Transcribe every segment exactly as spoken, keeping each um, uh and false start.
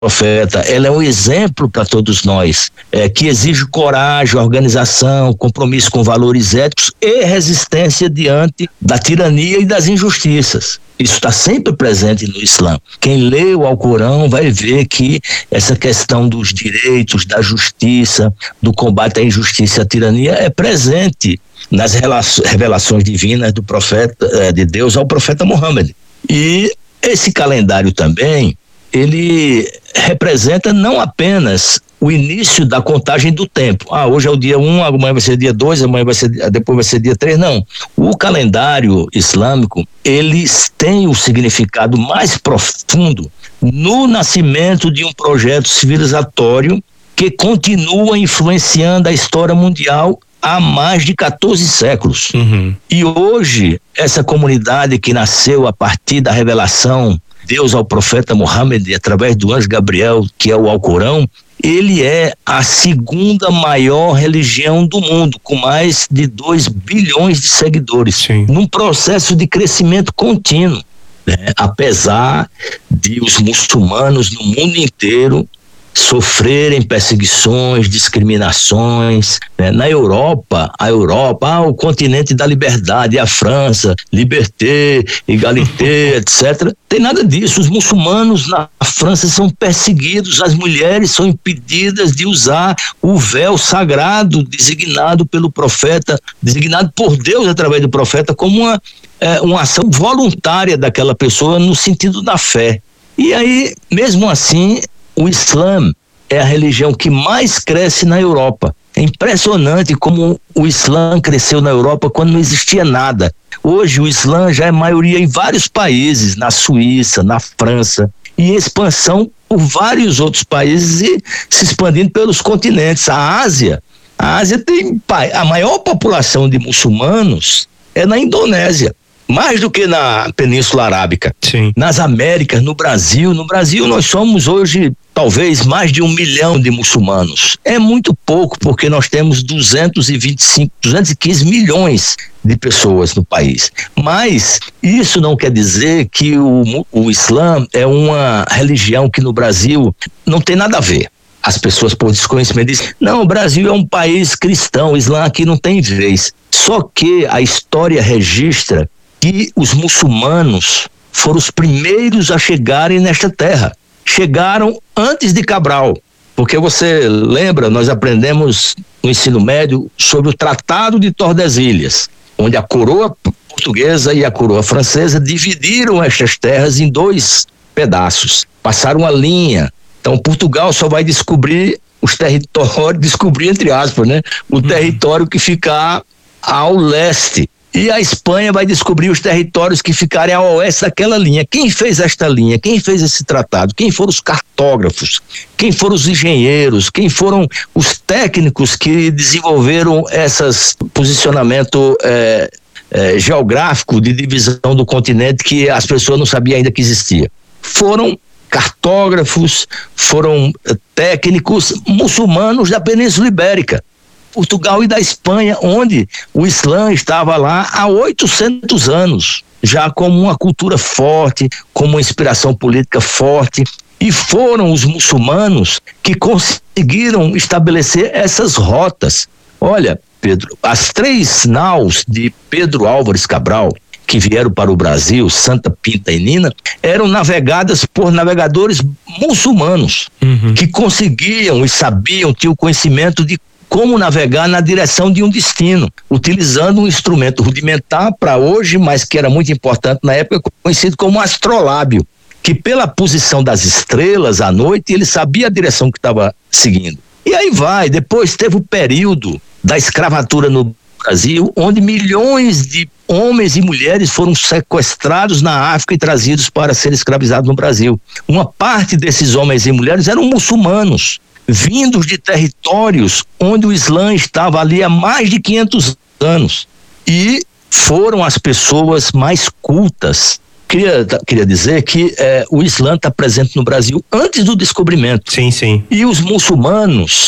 profeta, ela é um exemplo para todos nós, é, que exige coragem, organização, compromisso com valores éticos e resistência diante da tirania e das injustiças. Isso está sempre presente no Islã. Quem lê o Alcorão vai ver que essa questão dos direitos, da justiça, do combate à injustiça e à tirania é presente nas revelações divinas do profeta, de Deus ao profeta Muhammad. E esse calendário também, ele representa não apenas o início da contagem do tempo. Ah, hoje é o dia um, amanhã vai ser dia dois, amanhã vai ser, depois vai ser dia três. Não. O calendário islâmico, eles têm o significado mais profundo no nascimento de um projeto civilizatório que continua influenciando a história mundial há mais de quatorze séculos. Uhum. E hoje, essa comunidade que nasceu a partir da revelação Deus ao profeta Muhammad, através do anjo Gabriel, que é o Alcorão, ele é a segunda maior religião do mundo, com mais de dois bilhões de seguidores. Sim. Num processo de crescimento contínuo, né? Apesar de os muçulmanos no mundo inteiro sofrerem perseguições, discriminações, né? Na Europa, a Europa, ah, o continente da liberdade, a França, liberté, égalité, etcétera. Tem nada disso. Os muçulmanos na França são perseguidos, as mulheres são impedidas de usar o véu sagrado designado pelo profeta, designado por Deus através do profeta, como uma, é, uma ação voluntária daquela pessoa no sentido da fé. E aí, mesmo assim, o Islã é a religião que mais cresce na Europa. É impressionante como o Islã cresceu na Europa quando não existia nada. Hoje o Islã já é maioria em vários países, na Suíça, na França, e expansão por vários outros países e se expandindo pelos continentes. A Ásia, a Ásia tem a maior população de muçulmanos é na Indonésia. Mais do que na Península Arábica. Sim. Nas Américas, no Brasil. No Brasil nós somos hoje talvez mais de um milhão de muçulmanos. É muito pouco, porque nós temos duzentos e vinte e cinco, duzentos e quinze milhões de pessoas no país. Mas isso não quer dizer que o, o Islã é uma religião que no Brasil não tem nada a ver. As pessoas, por desconhecimento, dizem, não, o Brasil é um país cristão, o Islã aqui não tem vez. Só que a história registra que os muçulmanos foram os primeiros a chegarem nesta terra. Chegaram antes de Cabral, porque você lembra, nós aprendemos no ensino médio sobre o Tratado de Tordesilhas, onde a coroa portuguesa e a coroa francesa dividiram estas terras em dois pedaços, passaram a linha. Então Portugal só vai descobrir os territórios, descobrir entre aspas, né? O uhum. território que fica ao leste. E a Espanha vai descobrir os territórios que ficarem ao oeste daquela linha. Quem fez esta linha? Quem fez esse tratado? Quem foram os cartógrafos? Quem foram os engenheiros? Quem foram os técnicos que desenvolveram esses posicionamento é, é, geográfico de divisão do continente que as pessoas não sabiam ainda que existia? Foram cartógrafos, foram técnicos muçulmanos da Península Ibérica. Portugal e da Espanha, onde o Islã estava lá há oitocentos anos, já como uma cultura forte, como uma inspiração política forte, e foram os muçulmanos que conseguiram estabelecer essas rotas. Olha, Pedro, as três naus de Pedro Álvares Cabral, que vieram para o Brasil, Santa, Pinta e Nina, eram navegadas por navegadores muçulmanos, uhum. que conseguiam e sabiam, tinham conhecimento de como navegar na direção de um destino, utilizando um instrumento rudimentar para hoje, mas que era muito importante na época, conhecido como astrolábio, que pela posição das estrelas à noite, ele sabia a direção que estava seguindo. E aí vai, depois teve o período da escravatura no Brasil, onde milhões de homens e mulheres foram sequestrados na África e trazidos para serem escravizados no Brasil. Uma parte desses homens e mulheres eram muçulmanos, vindos de territórios onde o Islã estava ali há mais de quinhentos anos, e foram as pessoas mais cultas. Queria, queria dizer que eh, o Islã está presente no Brasil antes do descobrimento. Sim, sim. E os muçulmanos,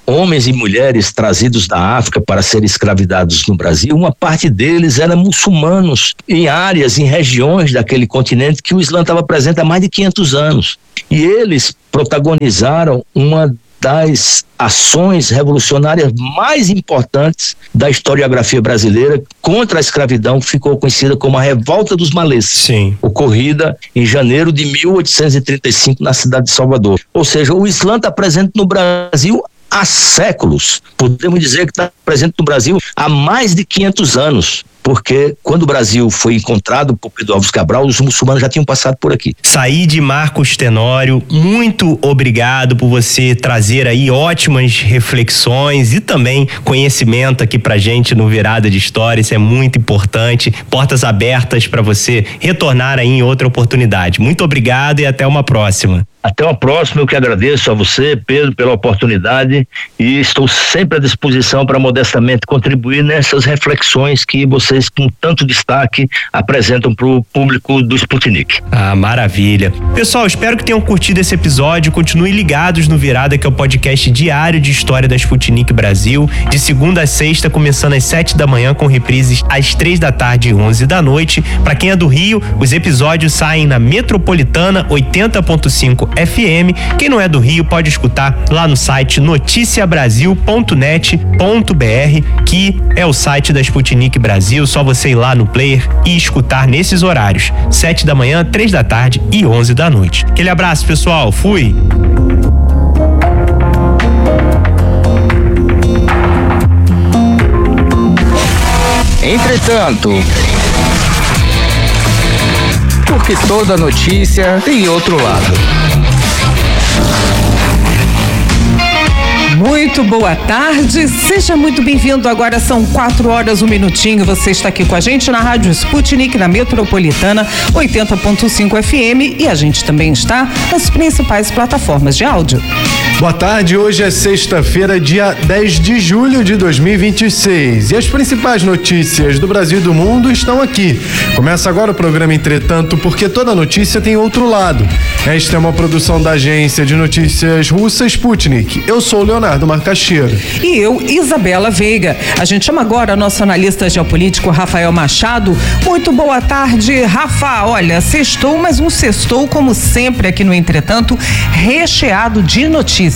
homens e mulheres trazidos da África para serem escravizados no Brasil, uma parte deles eram muçulmanos em áreas, em regiões daquele continente que o Islã estava presente há mais de quinhentos anos. E eles protagonizaram uma das ações revolucionárias mais importantes da historiografia brasileira contra a escravidão, que ficou conhecida como a Revolta dos Malês, Sim. ocorrida em janeiro de mil oitocentos e trinta e cinco na cidade de Salvador. Ou seja, o Islã está presente no Brasil há séculos. Podemos dizer que está presente no Brasil há mais de quinhentos anos. Porque quando o Brasil foi encontrado por Pedro Álvares Cabral, os muçulmanos já tinham passado por aqui. Saíde Marcos Tenório, muito obrigado por você trazer aí ótimas reflexões e também conhecimento aqui pra gente no Virada de História. Isso é muito importante. Portas abertas para você retornar aí em outra oportunidade. Muito obrigado e até uma próxima. Até uma próxima, eu que agradeço a você, Pedro, pela oportunidade, e estou sempre à disposição para modestamente contribuir nessas reflexões que vocês, com tanto destaque, apresentam para o público do Sputnik. Ah, maravilha. Pessoal, espero que tenham curtido esse episódio. Continuem ligados no Virada, que é o podcast diário de história da Sputnik Brasil, de segunda a sexta, começando às sete da manhã, com reprises às três da tarde e onze da noite. Para quem é do Rio, os episódios saem na Metropolitana oitenta ponto cinco F M. Quem não é do Rio pode escutar lá no site noticia brasil ponto net ponto b r, que é o site da Sputnik Brasil. Só você ir lá no player e escutar nesses horários: sete da manhã, três da tarde e onze da noite. Aquele abraço, pessoal. Fui! Entretanto, porque toda notícia tem outro lado. Muito boa tarde, seja muito bem-vindo. Agora são quatro horas, um minutinho. Você está aqui com a gente na Rádio Sputnik, na Metropolitana oitenta ponto cinco F M, e a gente também está nas principais plataformas de áudio. Boa tarde, hoje é sexta-feira, dia dez de julho de dois mil e vinte e seis, e as principais notícias do Brasil e do mundo estão aqui. Começa agora o programa Entretanto, porque toda notícia tem outro lado. Esta é uma produção da agência de notícias russa Sputnik. Eu sou o Leonardo Marcacheiro. E eu, Isabela Veiga. A gente chama agora nosso analista geopolítico Rafael Machado. Muito boa tarde, Rafa. Olha, sextou, mas um sextou, como sempre aqui no Entretanto, recheado de notícias.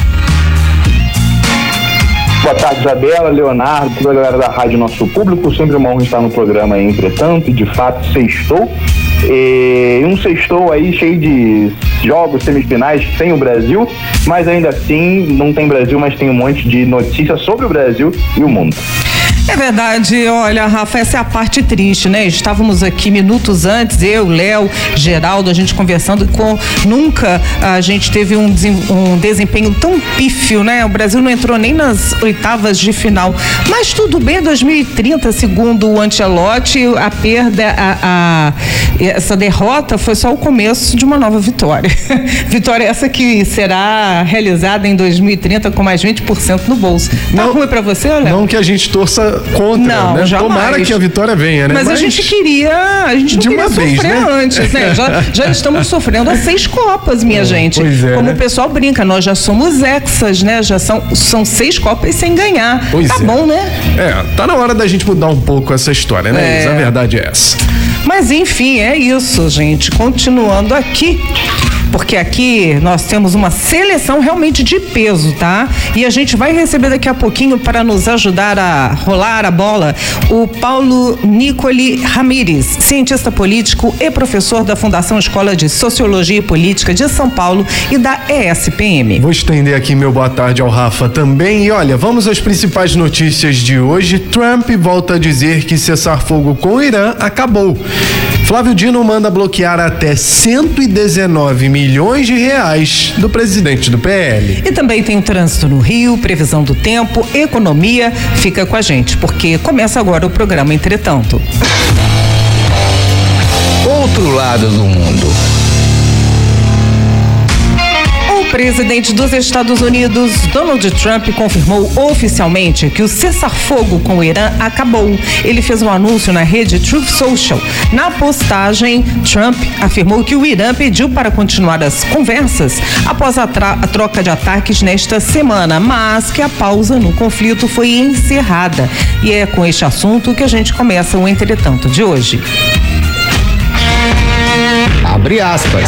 Boa tarde, Isabela, Leonardo, toda a galera da rádio, nosso público. Sempre uma honra estar no programa aí, Entretanto, e de fato sextou. E um sextou aí cheio de jogos semifinais sem o Brasil, mas ainda assim não tem Brasil, mas tem um monte de notícias sobre o Brasil e o mundo. É verdade, olha, Rafa, essa é a parte triste, né? Estávamos aqui minutos antes, eu, Léo, Geraldo, a gente conversando com, nunca a gente teve um, um desempenho tão pífio, né? O Brasil não entrou nem nas oitavas de final, mas tudo bem, dois mil e trinta, segundo o Ancelotti, a perda, a, a, essa derrota foi só o começo de uma nova vitória. Vitória essa que será realizada em dois mil e trinta com mais vinte por cento no bolso. Tá não, ruim pra você, Léo? Não que a gente torça contra, não, né? Jamais. Tomara que a vitória venha, né? Mas, Mas a gente queria, a gente não de queria uma sofrer vez, né? antes, né? Já, já estamos sofrendo há seis Copas, minha é, gente. Pois é, Como né? o pessoal brinca, nós já somos hexas, né? Já são, são seis Copas sem ganhar. Pois tá é. bom, né? É, tá na hora da gente mudar um pouco essa história, né? É. A verdade é essa. Mas enfim, é isso, gente. Continuando aqui, porque aqui nós temos uma seleção realmente de peso, tá? E a gente vai receber daqui a pouquinho, para nos ajudar a rolar a bola, o Paulo Nicoli Ramírez, cientista político e professor da Fundação Escola de Sociologia e Política de São Paulo e da E S P M. Vou estender aqui meu boa tarde ao Rafa também. E olha, vamos às principais notícias de hoje. Trump volta a dizer que cessar fogo com o Irã acabou. Flávio Dino manda bloquear até cento e dezenove milhões de reais do presidente do P L. E também tem o trânsito no Rio, previsão do tempo, economia. Fica com a gente, porque começa agora o programa Entretanto. Outro lado do mundo. presidente dos Estados Unidos, Donald Trump, confirmou oficialmente que o cessar-fogo com o Irã acabou. Ele fez um anúncio na rede Truth Social. Na postagem, Trump afirmou que o Irã pediu para continuar as conversas após a, tra- a troca de ataques nesta semana, mas que a pausa no conflito foi encerrada. E é com este assunto que a gente começa o Entretanto de hoje. Abre aspas.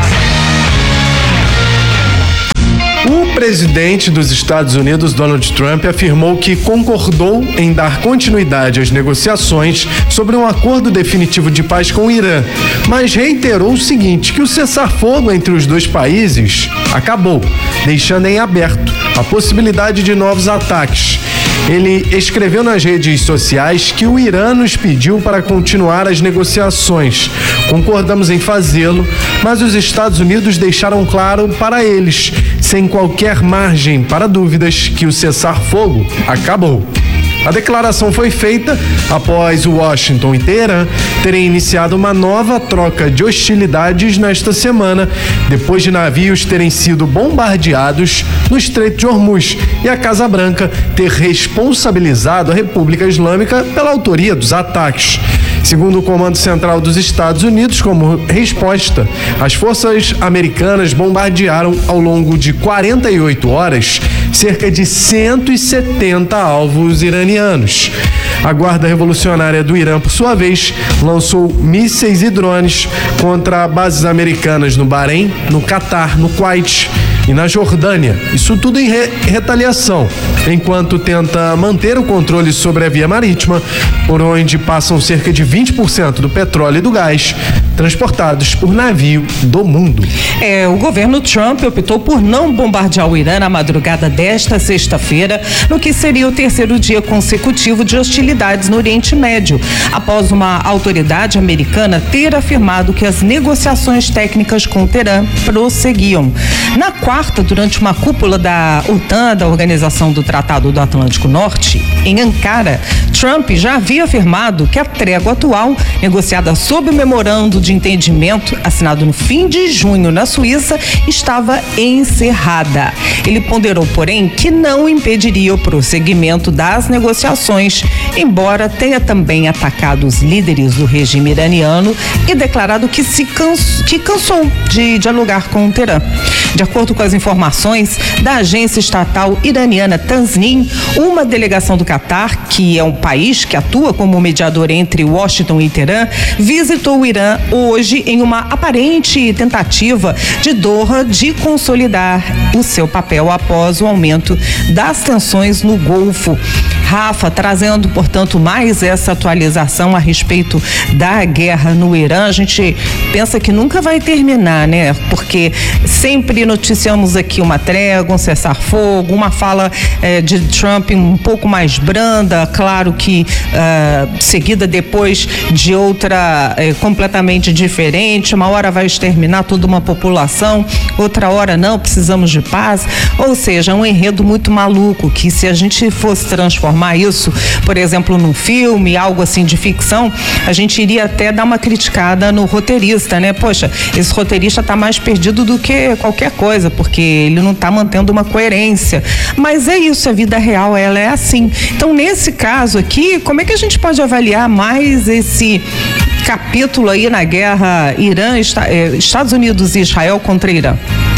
O presidente dos Estados Unidos, Donald Trump, afirmou que concordou em dar continuidade às negociações sobre um acordo definitivo de paz com o Irã, mas reiterou o seguinte, que o cessar-fogo entre os dois países acabou, deixando em aberto a possibilidade de novos ataques. Ele escreveu nas redes sociais que o Irã nos pediu para continuar as negociações. Concordamos em fazê-lo, mas os Estados Unidos deixaram claro para eles, sem qualquer margem para dúvidas, que o cessar-fogo acabou. A declaração foi feita após Washington e Teherã terem iniciado uma nova troca de hostilidades nesta semana, depois de navios terem sido bombardeados no Estreito de Hormuz e a Casa Branca ter responsabilizado a República Islâmica pela autoria dos ataques. Segundo o Comando Central dos Estados Unidos, como resposta, as forças americanas bombardearam ao longo de quarenta e oito horas cerca de cento e setenta alvos iranianos. A Guarda Revolucionária do Irã, por sua vez, lançou mísseis e drones contra bases americanas no Bahrein, no Catar, no Kuwait e na Jordânia. Isso tudo em re- retaliação, enquanto tenta manter o controle sobre a via marítima, por onde passam cerca de vinte por cento do petróleo e do gás transportados por navio do mundo. É, o governo Trump optou por não bombardear o Irã na madrugada desta sexta-feira, no que seria o terceiro dia consecutivo de hostilidades no Oriente Médio, após uma autoridade americana ter afirmado que as negociações técnicas com o Teherã prosseguiam. Na quarta, durante uma cúpula da OTAN, da Organização do Tratado do Atlântico Norte, em Ankara, Trump já havia afirmado que a trégua atual, negociada sob o memorando de entendimento assinado no fim de junho na Suíça, estava encerrada. Ele ponderou, porém, que não impediria o prosseguimento das negociações, embora tenha também atacado os líderes do regime iraniano e declarado que se canso, que cansou de dialogar com o Teherã. De acordo com as informações da agência estatal iraniana Tasnim, uma delegação do Catar, que é um país que atua como mediador entre Washington e Teherã, visitou o Irã hoje em uma aparente tentativa de Doha de consolidar o seu papel após o aumento das tensões no Golfo. Rafa, trazendo, portanto, mais essa atualização a respeito da guerra no Irã, a gente pensa que nunca vai terminar, né? Porque sempre noticiamos aqui uma trégua, um cessar-fogo, uma fala eh, de Trump um pouco mais branda, claro que uh, seguida depois de outra eh, completamente diferente, uma hora vai exterminar toda uma população, outra hora não, precisamos de paz, ou seja, um enredo muito maluco, que se a gente fosse transformar isso, por exemplo, num filme, algo assim de ficção, a gente iria até dar uma criticada no roteirista, né? Poxa, esse roteirista tá mais perdido do que qualquer coisa, porque ele não tá mantendo uma coerência. Mas é isso, a vida real, ela é assim. Então, nesse caso aqui, como é que a gente pode avaliar mais esse capítulo aí na guerra Irã, Estados Unidos e Israel contra Irã?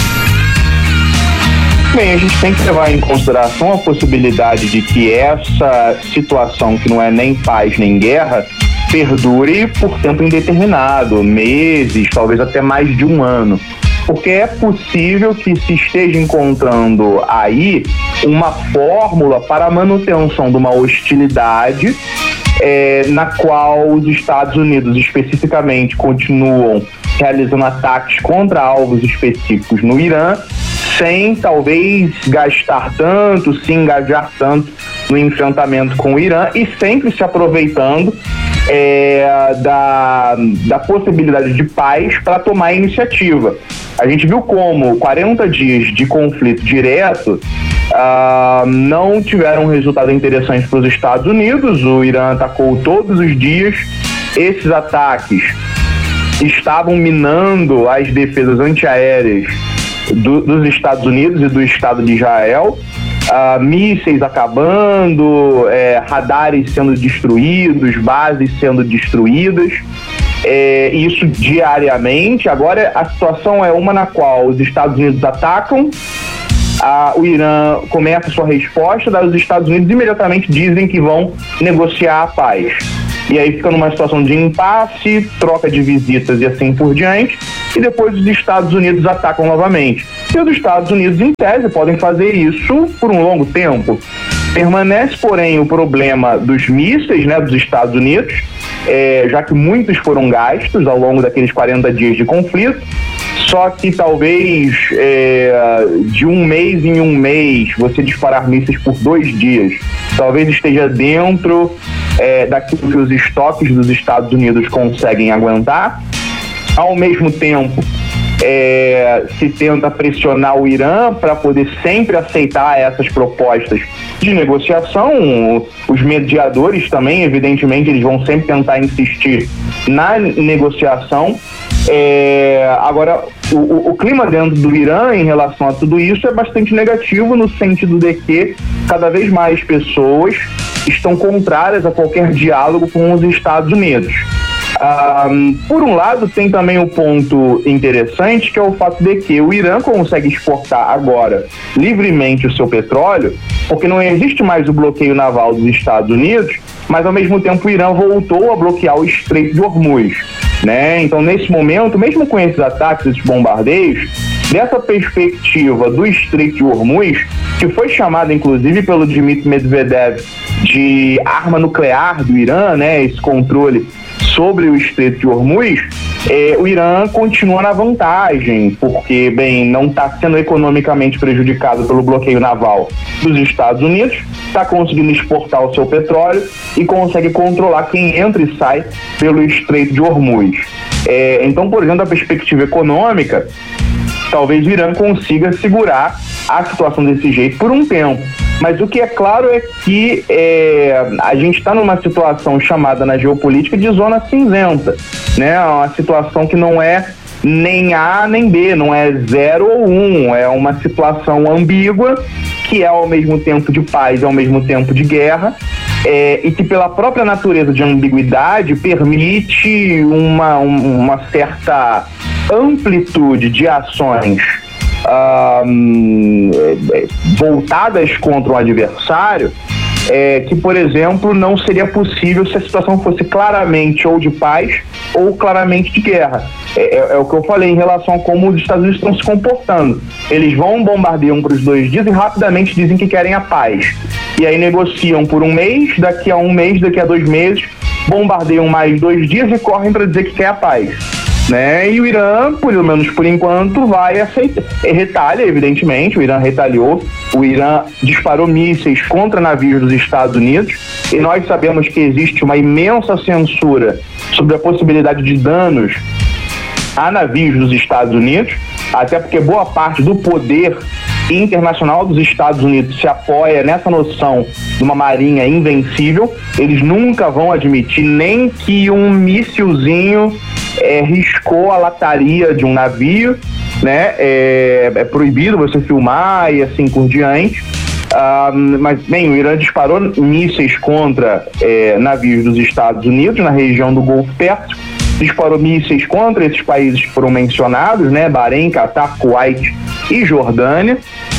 Bem, a gente tem que levar em consideração a possibilidade de que essa situação, que não é nem paz nem guerra, perdure por tempo indeterminado, meses, talvez até mais de um ano. Porque é possível que se esteja encontrando aí uma fórmula para a manutenção de uma hostilidade é, na qual os Estados Unidos especificamente continuam realizando ataques contra alvos específicos no Irã, sem talvez gastar tanto, se engajar tanto no enfrentamento com o Irã e sempre se aproveitando é, da, da possibilidade de paz para tomar a iniciativa. A gente viu como quarenta dias de conflito direto uh, não tiveram um resultado interessante para os Estados Unidos. O Irã atacou todos os dias. Esses ataques estavam minando as defesas antiaéreas do, dos Estados Unidos e do Estado de Israel. Uh, mísseis acabando, é, radares sendo destruídos, bases sendo destruídas, é, isso diariamente. Agora a situação é uma na qual os Estados Unidos atacam, a, o Irã começa a sua resposta, daí os Estados Unidos imediatamente dizem que vão negociar a paz. E aí fica numa situação de impasse, troca de visitas e assim por diante, e depois os Estados Unidos atacam novamente. E os Estados Unidos, em tese, podem fazer isso por um longo tempo. Permanece, porém, o problema dos mísseis, né, dos Estados Unidos, é, já que muitos foram gastos ao longo daqueles quarenta dias de conflito, só que talvez é, de um mês em um mês você disparar mísseis por dois dias talvez esteja dentro é, daquilo que os estoques dos Estados Unidos conseguem aguentar. Ao mesmo tempo, é, se tenta pressionar o Irã para poder sempre aceitar essas propostas de negociação. Os mediadores também, evidentemente, eles vão sempre tentar insistir na negociação. É, agora, o, o, o clima dentro do Irã em relação a tudo isso é bastante negativo, no sentido de que cada vez mais pessoas estão contrárias a qualquer diálogo com os Estados Unidos. Um, por um lado, tem também um ponto interessante, que é o fato de que o Irã consegue exportar agora livremente o seu petróleo, porque não existe mais o bloqueio naval dos Estados Unidos, mas ao mesmo tempo o Irã voltou a bloquear o Estreito de Hormuz, né? Então, nesse momento, mesmo com esses ataques, esses bombardeios, dessa perspectiva do Estreito de Hormuz, que foi chamado inclusive pelo Dmitry Medvedev de arma nuclear do Irã, né? Esse controle sobre o Estreito de Hormuz, eh, o Irã continua na vantagem, porque, bem, não está sendo economicamente prejudicado pelo bloqueio naval dos Estados Unidos, está conseguindo exportar o seu petróleo e consegue controlar quem entra e sai pelo Estreito de Hormuz. Eh, então, por exemplo, da perspectiva econômica, talvez o Irã consiga segurar a situação desse jeito por um tempo. Mas o que é claro é que é, a gente está numa situação chamada na geopolítica de zona cinzenta, né? Uma situação que não é nem A nem B, não é zero ou um, é uma situação ambígua, que é ao mesmo tempo de paz e ao mesmo tempo de guerra, é, e que pela própria natureza de ambiguidade permite uma, uma certa amplitude de ações Um, voltadas contra o adversário, é, que, por exemplo, não seria possível se a situação fosse claramente ou de paz ou claramente de guerra. É, é, é o que eu falei em relação a como os Estados Unidos estão se comportando. Eles vão bombardeiam por os dois dias e rapidamente dizem que querem a paz. E aí negociam por um mês, daqui a um mês, daqui a dois meses, bombardeiam mais dois dias e correm para dizer que quer a paz. Né? E o Irã, pelo menos por enquanto, vai aceitar. Retalha, evidentemente, o Irã retaliou, o Irã disparou mísseis contra navios dos Estados Unidos, e nós sabemos que existe uma imensa censura sobre a possibilidade de danos a navios dos Estados Unidos, até porque boa parte do poder internacional dos Estados Unidos se apoia nessa noção de uma marinha invencível. Eles nunca vão admitir nem que um míssilzinho é, riscou a lataria de um navio, né? É, é proibido você filmar e assim por diante. Ah, mas, bem, o Irã disparou mísseis contra é, navios dos Estados Unidos na região do Golfo Pérsico, disparou mísseis contra esses países que foram mencionados, né? Bahrein, Catar, Kuwait e Jordânia,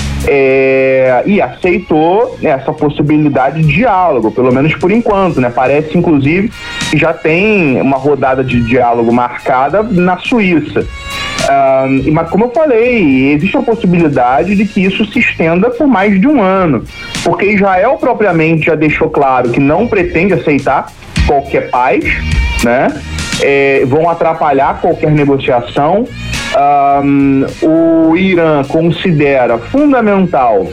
é, e aceitou essa possibilidade de diálogo, pelo menos por enquanto, né? Parece, inclusive, que já tem uma rodada de diálogo marcada na Suíça. Um, mas, como eu falei, existe a possibilidade de que isso se estenda por mais de um ano, porque Israel propriamente já deixou claro que não pretende aceitar qualquer paz, né? É, vão atrapalhar qualquer negociação. Um, o Irã considera fundamental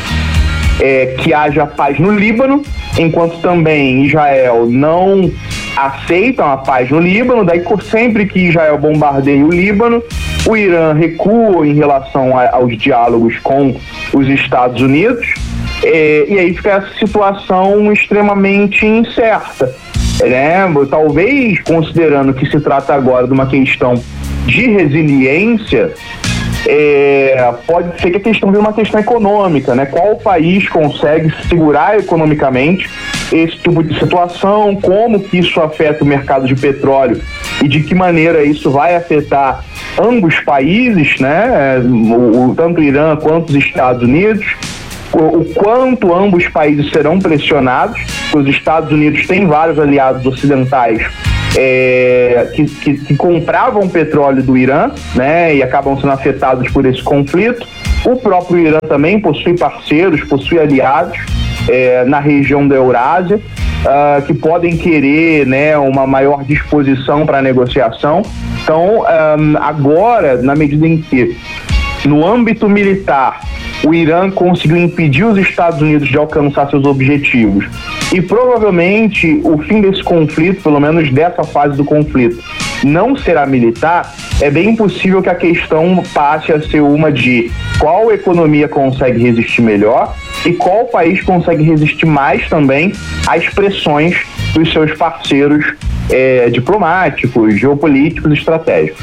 é, que haja paz no Líbano, enquanto também Israel não aceita a paz no Líbano. Daí, sempre que Israel bombardeia o Líbano, o Irã recua em relação a, aos diálogos com os Estados Unidos, é, e aí fica essa situação extremamente incerta, né? Talvez, considerando que se trata agora de uma questão de resiliência, é, pode ser que a questão vire uma questão econômica, né? Qual país consegue segurar economicamente esse tipo de situação, como que isso afeta o mercado de petróleo e de que maneira isso vai afetar ambos os países, né? O, o, tanto o Irã quanto os Estados Unidos, o, o quanto ambos os países serão pressionados. Os Estados Unidos têm vários aliados ocidentais É, que, que, que compravam petróleo do Irã, né, e acabam sendo afetados por esse conflito. O próprio Irã também possui parceiros, possui aliados é, na região da Eurásia, uh, que podem querer, né, uma maior disposição para a negociação. Então, um, agora, na medida em que, no âmbito militar, o Irã conseguiu impedir os Estados Unidos de alcançar seus objetivos e provavelmente o fim desse conflito, pelo menos dessa fase do conflito, não será militar, é bem possível que a questão passe a ser uma de qual economia consegue resistir melhor e qual país consegue resistir mais também às pressões dos seus parceiros é, diplomáticos, geopolíticos e estratégicos.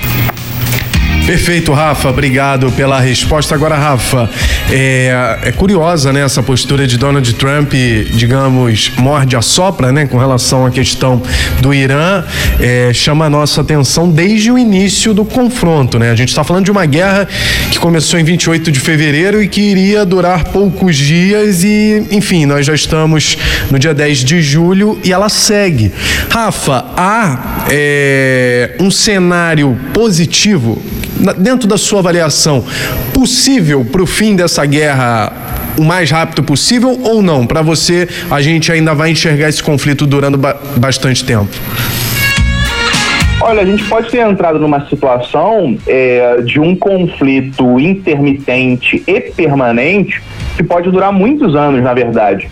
Perfeito, Rafa, obrigado pela resposta. Agora, Rafa, é, é curiosa, né, essa postura de Donald Trump, digamos, morde a sopra, né, com relação à questão do Irã, é, chama a nossa atenção desde o início do confronto, né? A gente está falando de uma guerra que começou em vinte e oito de fevereiro e que iria durar poucos dias e, enfim, nós já estamos no dia dez de julho e ela segue. Rafa, há é, um cenário positivo dentro da sua avaliação, possível para o fim dessa guerra o mais rápido possível ou não? Para você, a gente ainda vai enxergar esse conflito durando ba- bastante tempo? Olha, a gente pode ter entrado numa situação é, de um conflito intermitente e permanente que pode durar muitos anos, na verdade.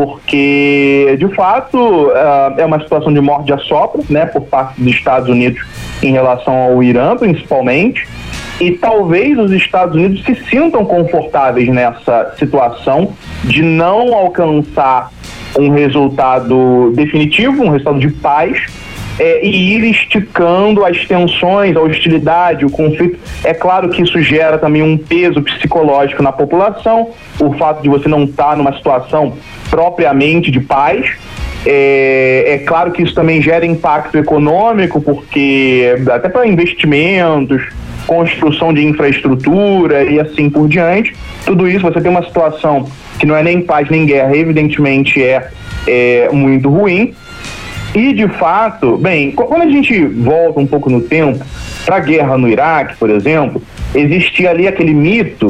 Porque, de fato, uh, é uma situação de morde a sopra, né, por parte dos Estados Unidos em relação ao Irã, principalmente, e talvez os Estados Unidos se sintam confortáveis nessa situação de não alcançar um resultado definitivo, um resultado de paz, é, e ir esticando as tensões, a hostilidade, o conflito. É claro que isso gera também um peso psicológico na população, o fato de você não estar numa situação propriamente de paz. É, é claro que isso também gera impacto econômico, porque até para investimentos, construção de infraestrutura e assim por diante, tudo isso, você tem uma situação que não é nem paz nem guerra, evidentemente é, é muito ruim. E, de fato, bem, quando a gente volta um pouco no tempo, para a guerra no Iraque, por exemplo, existia ali aquele mito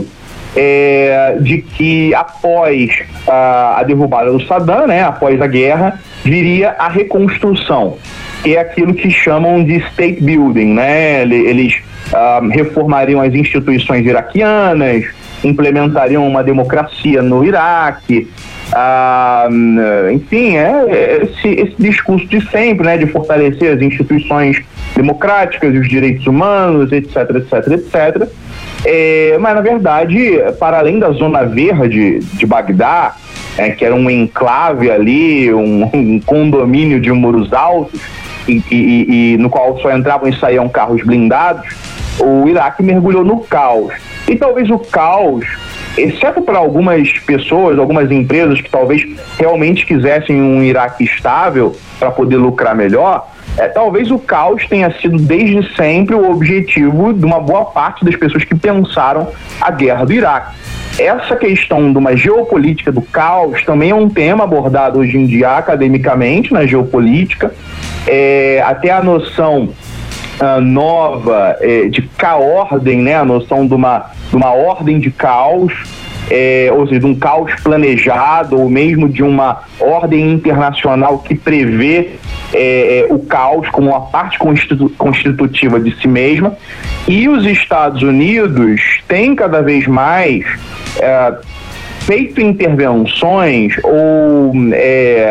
é, de que após a, a derrubada do Saddam, né, após a guerra, viria a reconstrução, que é aquilo que chamam de state building, né? Eles ah, reformariam as instituições iraquianas, implementariam uma democracia no Iraque. Ah, enfim, é esse, esse discurso de sempre, né, de fortalecer as instituições democráticas e os direitos humanos, etc, etc, etcétera. É, mas, na verdade, para além da zona verde de Bagdá, é, que era um enclave ali, um, um condomínio de muros altos, e, e, e no qual só entravam e saíam carros blindados, o Iraque mergulhou no caos. E talvez o caos, exceto para algumas pessoas, algumas empresas que talvez realmente quisessem um Iraque estável para poder lucrar melhor, é, talvez o caos tenha sido desde sempre o objetivo de uma boa parte das pessoas que pensaram a guerra do Iraque. Essa questão de uma geopolítica do caos também é um tema abordado hoje em dia academicamente na geopolítica, é, até a noção Uh, nova eh, de caordem, né? A noção de uma, de uma ordem de caos, eh, ou seja, de um caos planejado, ou mesmo de uma ordem internacional que prevê eh, o caos como uma parte constitu- constitutiva de si mesma. E os Estados Unidos têm cada vez mais eh, feito intervenções ou é,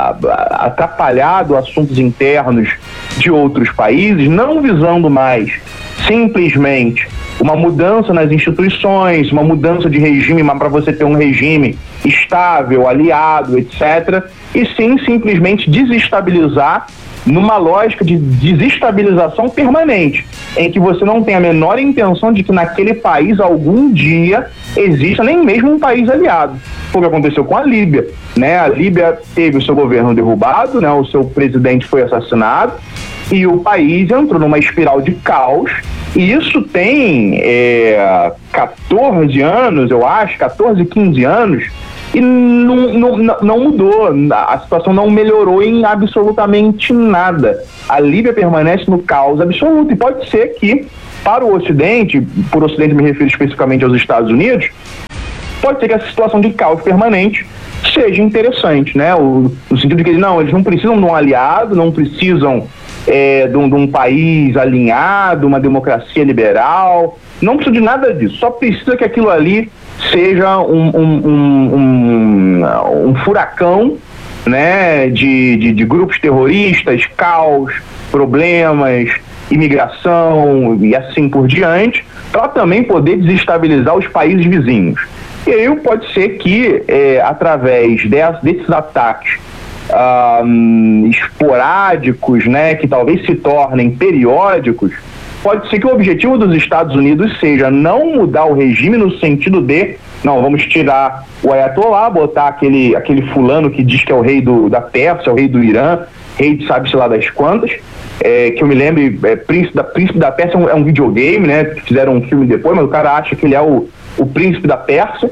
atrapalhado assuntos internos de outros países, não visando mais simplesmente uma mudança nas instituições, uma mudança de regime, mas para você ter um regime estável, aliado, etcétera, e sim simplesmente desestabilizar numa lógica de desestabilização permanente, em que você não tem a menor intenção de que naquele país algum dia exista nem mesmo um país aliado. Foi o que aconteceu com a Líbia, né? A Líbia teve o seu governo derrubado, né? O seu presidente foi assassinado e o país entrou numa espiral de caos, e isso tem é, quatorze anos, eu acho, quatorze, quinze anos, e não, não, não mudou, a situação não melhorou em absolutamente nada. A Líbia permanece no caos absoluto, e pode ser que para o Ocidente, por Ocidente me refiro especificamente aos Estados Unidos, pode ser que essa situação de caos permanente seja interessante, né? O, no sentido de que não, eles não precisam de um aliado, não precisam é, de, um, de um país alinhado, uma democracia liberal, não precisa de nada disso, só precisa que aquilo ali seja um, um, um, um, um furacão, né, de, de, de grupos terroristas, caos, problemas, imigração e assim por diante, para também poder desestabilizar os países vizinhos. E aí pode ser que, é, através de, desses ataques ah, esporádicos, né, que talvez se tornem periódicos, pode ser que o objetivo dos Estados Unidos seja não mudar o regime no sentido de, não, vamos tirar o Ayatollah, botar aquele, aquele fulano que diz que é o rei do, da Pérsia, o rei do Irã, rei de sabe-se lá das quantas, é, que eu me lembro, é, Príncipe, da, Príncipe da Pérsia é um, é um videogame, né, fizeram um filme depois, mas o cara acha que ele é o, o Príncipe da Pérsia.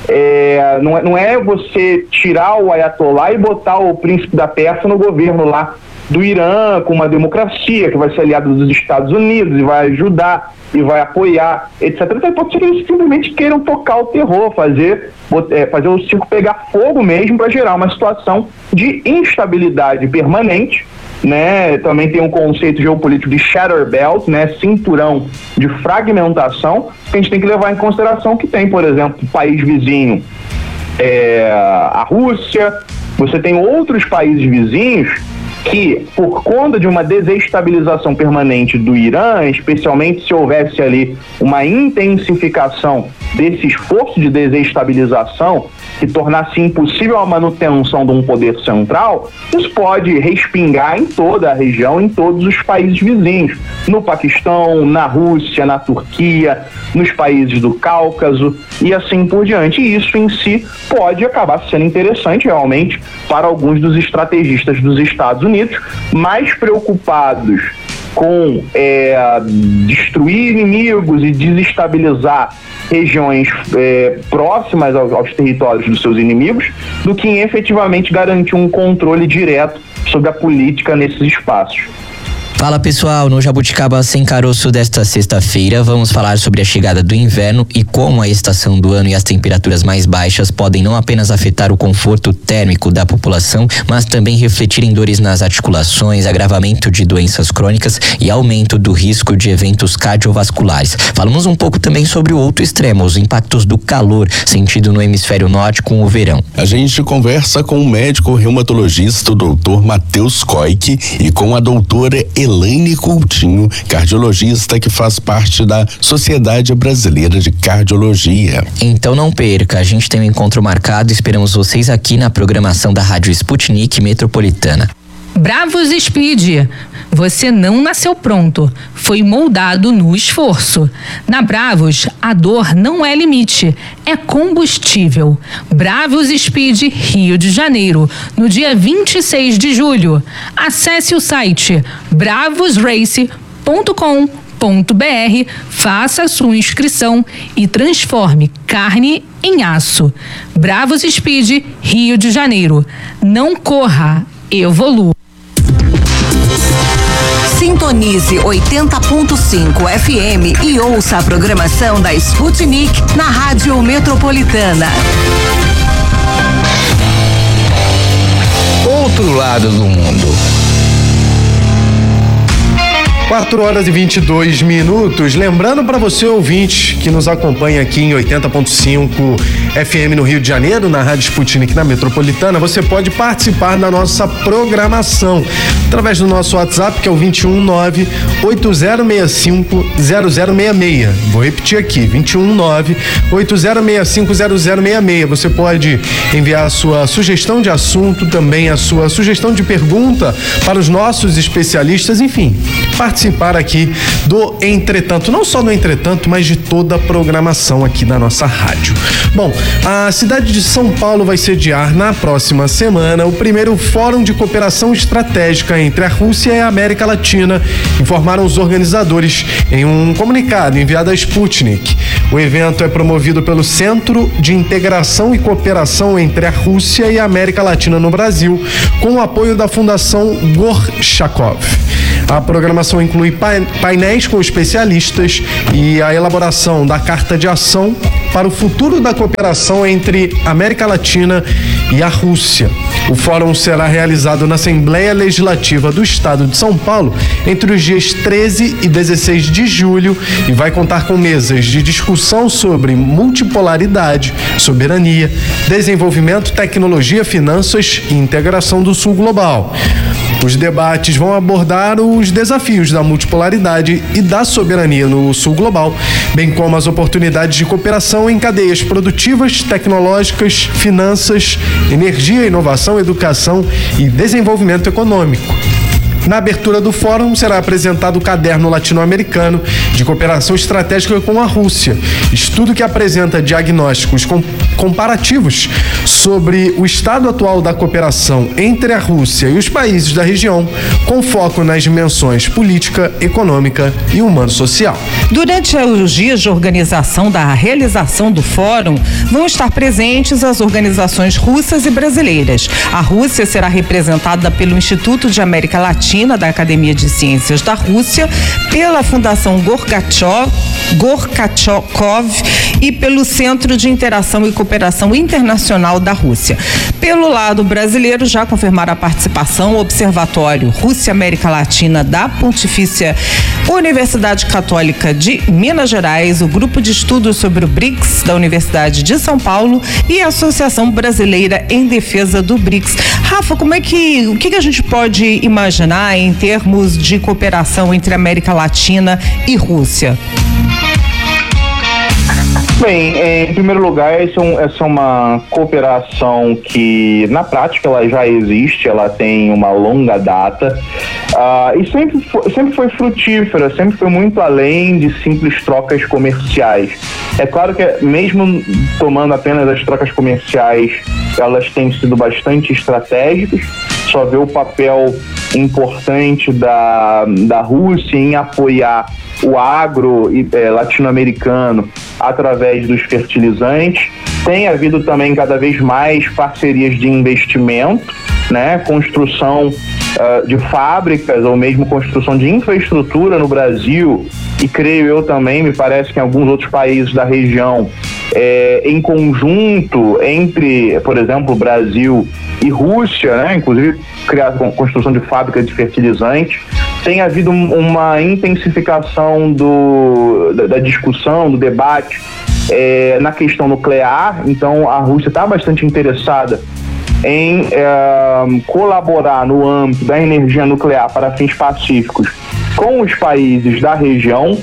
É, não, é, não é você tirar o Ayatollah e botar o Príncipe da Pérsia no governo lá do Irã, com uma democracia que vai ser aliado dos Estados Unidos e vai ajudar e vai apoiar, etcétera. Então pode ser que eles simplesmente queiram tocar o terror, fazer, é, fazer o circo pegar fogo mesmo, para gerar uma situação de instabilidade permanente, né? Também tem um conceito geopolítico de shadow belt, né? Cinturão de fragmentação, que a gente tem que levar em consideração que tem, por exemplo, o país vizinho, é, a Rússia, você tem outros países vizinhos que, por conta de uma desestabilização permanente do Irã, especialmente se houvesse ali uma intensificação desse esforço de desestabilização que tornasse impossível a manutenção de um poder central, isso pode respingar em toda a região, em todos os países vizinhos, no Paquistão, na Rússia, na Turquia, nos países do Cáucaso e assim por diante. E isso em si pode acabar sendo interessante realmente para alguns dos estrategistas dos Estados Unidos, mais preocupados com é, destruir inimigos e desestabilizar regiões é, próximas aos, aos territórios dos seus inimigos, do que em efetivamente garantir um controle direto sobre a política nesses espaços. Fala pessoal, no Jabuticaba Sem Caroço desta sexta-feira vamos falar sobre a chegada do inverno e como a estação do ano e as temperaturas mais baixas podem não apenas afetar o conforto térmico da população, mas também refletir em dores nas articulações, agravamento de doenças crônicas e aumento do risco de eventos cardiovasculares. Falamos um pouco também sobre o outro extremo, os impactos do calor sentido no hemisfério norte com o verão. A gente conversa com o médico reumatologista, o doutor Matheus Koik, e com a doutora Elaine Coutinho, cardiologista que faz parte da Sociedade Brasileira de Cardiologia. Então não perca, a gente tem um encontro marcado, esperamos vocês aqui na programação da Rádio Sputnik Metropolitana. Bravos Speed, você não nasceu pronto, foi moldado no esforço. Na Bravos, a dor não é limite, é combustível. Bravos Speed Rio de Janeiro, no dia vinte e seis de julho. Acesse o site bravos race ponto com ponto b r, faça a sua inscrição e transforme carne em aço. Bravos Speed Rio de Janeiro. Não corra, evolua. Sintonize oitenta ponto cinco F M e ouça a programação da Sputnik na Rádio Metropolitana. Outro lado do mundo. quatro horas e vinte e dois minutos. Lembrando para você, ouvinte, que nos acompanha aqui em oitenta ponto cinco F M no Rio de Janeiro, na Rádio Sputnik na Metropolitana, você pode participar da nossa programação através do nosso WhatsApp, que é o dois um nove, oito zero seis cinco, zero zero seis seis. Vou repetir aqui, dois um nove, oito zero seis cinco, zero zero seis seis. Você pode enviar a sua sugestão de assunto, também a sua sugestão de pergunta para os nossos especialistas, enfim, participar aqui do Entretanto, não só do Entretanto, mas de toda a programação aqui da nossa rádio. Bom, a cidade de São Paulo vai sediar na próxima semana o primeiro Fórum de Cooperação Estratégica entre a Rússia e a América Latina, informaram os organizadores em um comunicado enviado à Sputnik. O evento é promovido pelo Centro de Integração e Cooperação entre a Rússia e a América Latina no Brasil, com o apoio da Fundação Gorchakov. A programação inclui painéis com especialistas e a elaboração da Carta de Ação para o futuro da cooperação entre a América Latina e a Rússia. O fórum será realizado na Assembleia Legislativa do Estado de São Paulo entre os dias treze e dezesseis de julho e vai contar com mesas de discussão sobre multipolaridade, soberania, desenvolvimento, tecnologia, finanças e integração do Sul Global. Os debates vão abordar os desafios da multipolaridade e da soberania no Sul Global, bem como as oportunidades de cooperação em cadeias produtivas, tecnológicas, finanças, energia, inovação, educação e desenvolvimento econômico. Na abertura do fórum será apresentado o Caderno Latino-Americano de Cooperação Estratégica com a Rússia, estudo que apresenta diagnósticos com, comparativos sobre o estado atual da cooperação entre a Rússia e os países da região, com foco nas dimensões política, econômica e humano-social. Durante os dias de organização da realização do fórum, vão estar presentes as organizações russas e brasileiras. A Rússia será representada pelo Instituto de América Latina da Academia de Ciências da Rússia, pela Fundação Gorchakov, Gorchakov e pelo Centro de Interação e Cooperação Internacional da Rússia. Pelo lado brasileiro, já confirmaram a participação o Observatório Rússia-América Latina da Pontifícia Universidade Católica de Minas Gerais, o Grupo de Estudos sobre o BRICS da Universidade de São Paulo e a Associação Brasileira em Defesa do BRICS. Rafa, como é que, o que, que a gente pode imaginar em termos de cooperação entre América Latina e Rússia? Bem, em primeiro lugar, essa é uma cooperação que, na prática, ela já existe, ela tem uma longa data uh, e sempre foi, sempre foi frutífera, sempre foi muito além de simples trocas comerciais. É claro que, mesmo tomando apenas as trocas comerciais, elas têm sido bastante estratégicas. Só vê o papel importante da, da Rússia em apoiar o agro é, latino-americano através dos fertilizantes. Tem havido também cada vez mais parcerias de investimento, né? Construção uh, de fábricas ou mesmo construção de infraestrutura no Brasil e creio eu também, me parece que em alguns outros países da região, é, em conjunto entre, por exemplo, Brasil e Rússia, né? Inclusive criar construção de fábricas de fertilizantes. Tem havido uma intensificação do, da, da discussão, do debate é, na questão nuclear. Então a Rússia está bastante interessada em é, colaborar no âmbito da energia nuclear para fins pacíficos com os países da região.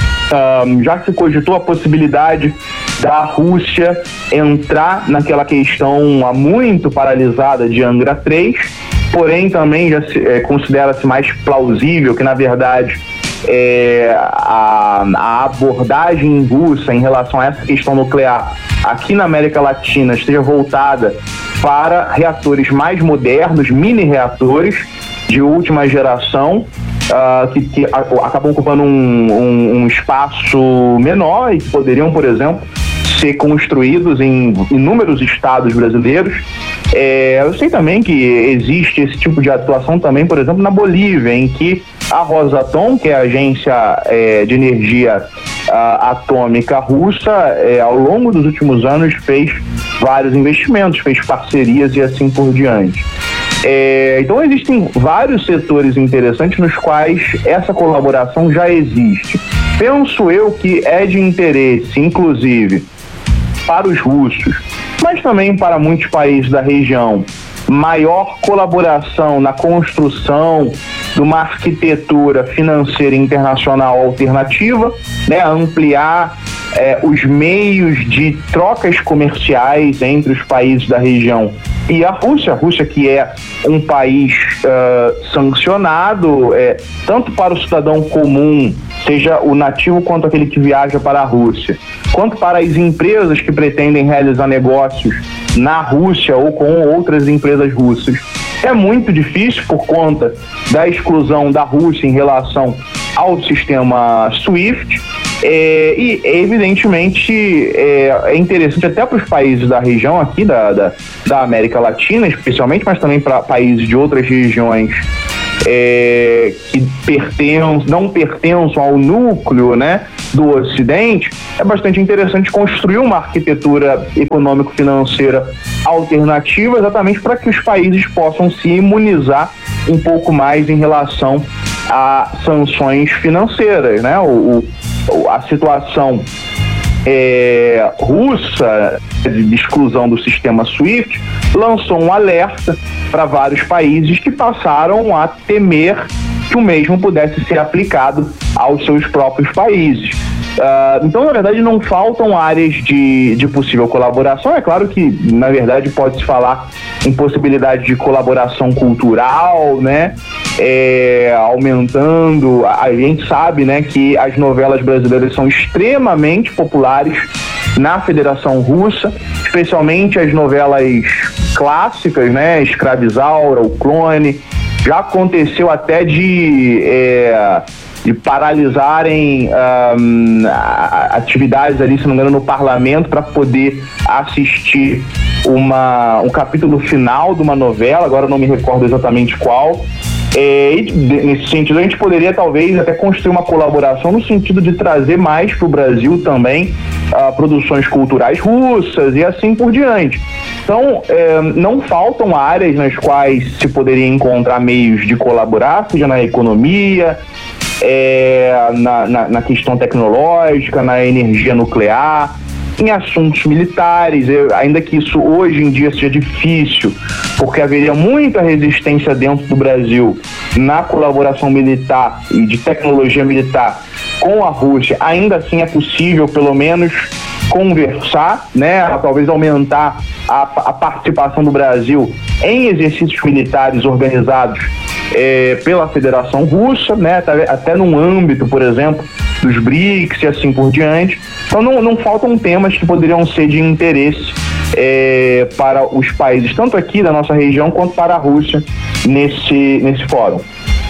Um, já se cogitou a possibilidade da Rússia entrar naquela questão há muito paralisada de Angra três, porém também já se, é, considera-se mais plausível que, na verdade, é, a, a abordagem russa em relação a essa questão nuclear aqui na América Latina esteja voltada para reatores mais modernos, mini-reatores de última geração, Uh, que, que a, acabam ocupando um, um, um espaço menor e que poderiam, por exemplo, ser construídos em inúmeros estados brasileiros. É, eu sei também que existe esse tipo de atuação também, por exemplo, na Bolívia, em que a Rosatom, que é a agência é, de energia uh, atômica russa, é, ao longo dos últimos anos fez vários investimentos, fez parcerias e assim por diante. É, então existem vários setores interessantes nos quais essa colaboração já existe. Penso eu que é de interesse, inclusive, para os russos, mas também para muitos países da região, maior colaboração na construção de uma arquitetura financeira internacional alternativa, né, ampliar é, os meios de trocas comerciais entre os países da região e a Rússia, a Rússia que é um país uh, sancionado, é, tanto para o cidadão comum, seja o nativo quanto aquele que viaja para a Rússia, quanto para as empresas que pretendem realizar negócios na Rússia ou com outras empresas russas. É muito difícil por conta da exclusão da Rússia em relação ao sistema SWIFT, é, e evidentemente é, é interessante até para os países da região aqui da, da, da América Latina especialmente, mas também para países de outras regiões é, que pertencem, não pertencem ao núcleo, né, do Ocidente. É bastante interessante construir uma arquitetura econômico-financeira alternativa, exatamente para que os países possam se imunizar um pouco mais em relação a sanções financeiras, né? O, o, a situação é, russa de exclusão do sistema SWIFT lançou um alerta para vários países que passaram a temer que o mesmo pudesse ser aplicado aos seus próprios países. Uh, então, na verdade, não faltam áreas de, de possível colaboração. É claro que, na verdade, pode-se falar em possibilidade de colaboração cultural, né? É, aumentando. A gente sabe, né, que as novelas brasileiras são extremamente populares na Federação Russa, especialmente as novelas clássicas, né? Escravizaura, O Clone. Já aconteceu até de... É, de paralisarem um, atividades ali, se não me engano, no parlamento para poder assistir uma, um capítulo final de uma novela, agora não me recordo exatamente qual. É, e nesse sentido a gente poderia talvez até construir uma colaboração no sentido de trazer mais para o Brasil também uh, produções culturais russas e assim por diante. Então é, não faltam áreas nas quais se poderia encontrar meios de colaborar, seja na economia, É, na, na, na questão tecnológica, na energia nuclear, em assuntos militares, eu, ainda que isso hoje em dia seja difícil, porque haveria muita resistência dentro do Brasil na colaboração militar e de tecnologia militar com a Rússia, ainda assim é possível pelo menos conversar, né, talvez aumentar a, a participação do Brasil em exercícios militares organizados É, pela Federação Russa, né, até, até num âmbito, por exemplo, dos BRICS e assim por diante. Então não, não faltam temas que poderiam ser de interesse é, para os países, tanto aqui da nossa região quanto para a Rússia nesse, nesse fórum.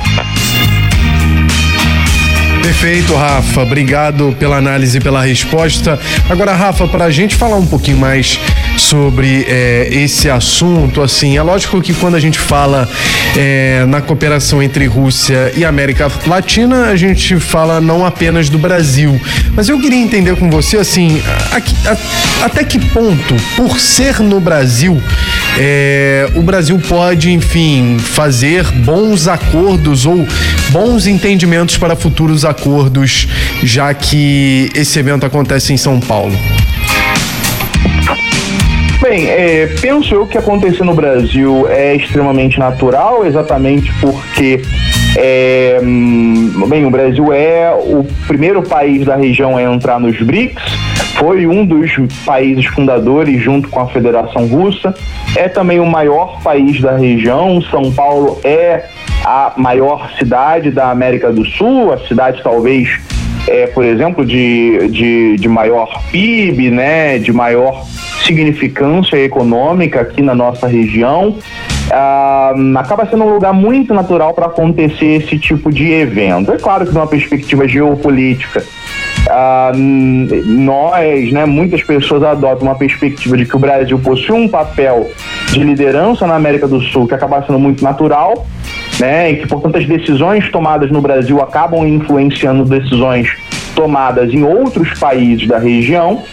Perfeito, Rafa. Obrigado pela análise e pela resposta. Agora, Rafa, para a gente falar um pouquinho mais sobre é, esse assunto, assim, é lógico que quando a gente fala é, na cooperação entre Rússia e América Latina, a gente fala não apenas do Brasil, mas eu queria entender com você, assim, a, a, até que ponto, por ser no Brasil, é, o Brasil pode, enfim, fazer bons acordos ou bons entendimentos para futuros acordos, já que esse evento acontece em São Paulo. Bem, é, penso eu que acontecer no Brasil é extremamente natural, exatamente porque é, bem, o Brasil é o primeiro país da região a entrar nos BRICS, foi um dos países fundadores junto com a Federação Russa, é também o maior país da região. São Paulo é a maior cidade da América do Sul, a cidade talvez, é, por exemplo, de, de, de maior P I B, né, de maior significância econômica aqui na nossa região. Ah, acaba sendo um lugar muito natural para acontecer esse tipo de evento. É claro que de uma perspectiva geopolítica, ah, nós, né, muitas pessoas adotam uma perspectiva de que o Brasil possui um papel de liderança na América do Sul que acaba sendo muito natural, né, e que, portanto, as decisões tomadas no Brasil acabam influenciando decisões tomadas em outros países da região.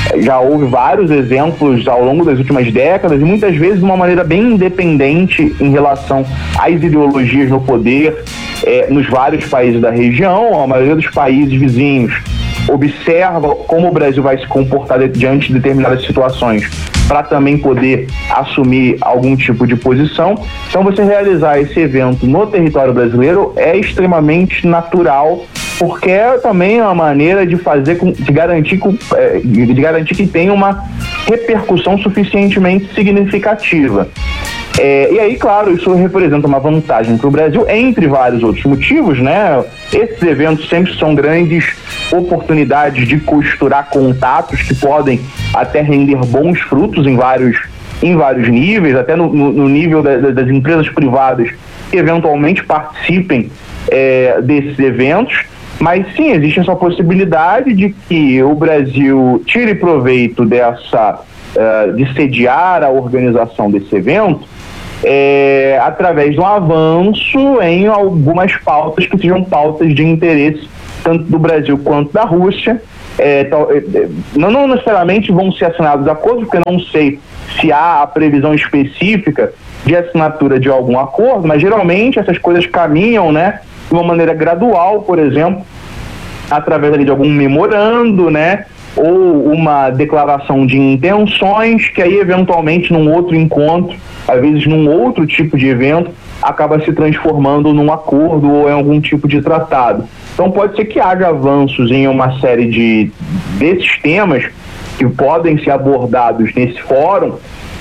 já houve vários exemplos ao longo das últimas décadas e muitas vezes de uma maneira bem independente em relação às ideologias no poder eh, nos vários países da região. A maioria dos países vizinhos observa como o Brasil vai se comportar diante de determinadas situações para também poder assumir algum tipo de posição. Então, você realizar esse evento no território brasileiro é extremamente natural, porque é também uma maneira de fazer, de garantir, de garantir que tenha uma repercussão suficientemente significativa. É, e aí, claro, isso representa uma vantagem para o Brasil, entre vários outros motivos, né? Esses eventos sempre são grandes oportunidades de costurar contatos que podem até render bons frutos em vários, em vários níveis, até no, no, no nível da, das empresas privadas que eventualmente participem é, desses eventos. Mas sim, existe essa possibilidade de que o Brasil tire proveito dessa, uh, de sediar a organização desse evento, É, através de um avanço em algumas pautas que sejam pautas de interesse tanto do Brasil quanto da Rússia. É, não, não necessariamente vão ser assinados acordos, porque não sei se há a previsão específica de assinatura de algum acordo, mas geralmente essas coisas caminham, né, de uma maneira gradual, por exemplo, através ali de algum memorando, né, ou uma declaração de intenções, que aí eventualmente num outro encontro, às vezes num outro tipo de evento, acaba se transformando num acordo ou em algum tipo de tratado. Então pode ser que haja avanços em uma série de desses temas que podem ser abordados nesse fórum,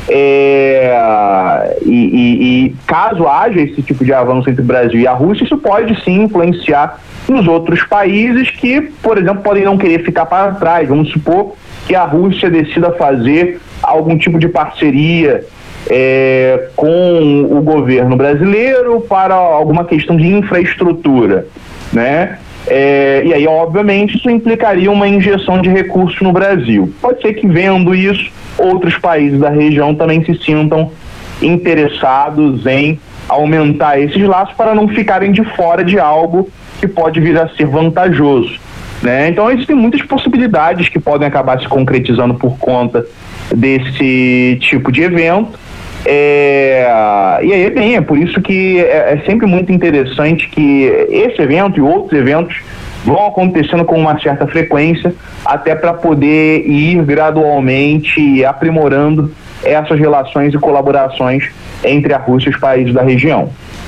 é, e, e, e caso haja esse tipo de avanço entre o Brasil e a Rússia, isso pode sim influenciar nos outros países que, por exemplo, podem não querer ficar para trás. Vamos supor que a Rússia decida fazer algum tipo de parceria é, com o governo brasileiro para alguma questão de infraestrutura, né? É, e aí, obviamente, isso implicaria uma injeção de recursos no Brasil. Pode ser que, vendo isso, outros países da região também se sintam interessados em aumentar esses laços para não ficarem de fora de algo que pode vir a ser vantajoso, né? Então existem muitas possibilidades que podem acabar se concretizando por conta desse tipo de evento. É, e aí, bem, é por isso que é, é sempre muito interessante que esse evento e outros eventos vão acontecendo com uma certa frequência, até para poder ir gradualmente aprimorando essas relações e colaborações entre a Rússia e os países da região.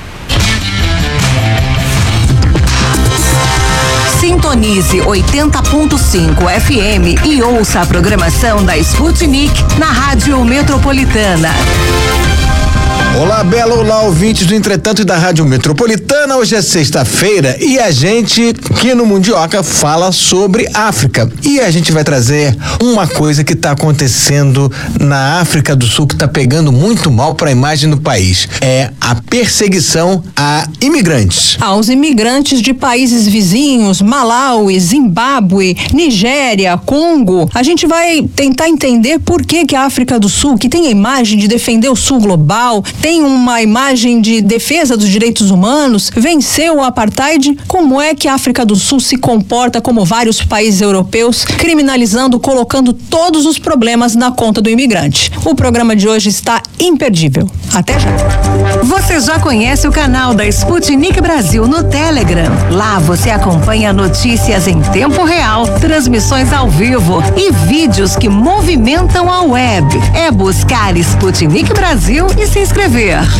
Sintonize oitenta ponto cinco F M e ouça a programação da Sputnik na Rádio Metropolitana. Olá, Bela, olá, ouvintes do Entretanto e da Rádio Metropolitana. Hoje é sexta-feira e a gente, aqui no Mundioca, fala sobre África. E a gente vai trazer uma coisa que está acontecendo na África do Sul, que está pegando muito mal para a imagem do país. É a perseguição a imigrantes. Aos imigrantes de países vizinhos, Malawi, Zimbábue, Nigéria, Congo. A gente vai tentar entender por que que a África do Sul, que tem a imagem de defender o Sul global, tem uma imagem de defesa dos direitos humanos, venceu o apartheid. Como é que a África do Sul se comporta como vários países europeus, criminalizando, colocando todos os problemas na conta do imigrante? O programa de hoje está imperdível. Até já. Você já conhece o canal da Sputnik Brasil no Telegram? Lá você acompanha notícias em tempo real, transmissões ao vivo e vídeos que movimentam a web. É buscar Sputnik Brasil e se inscrever.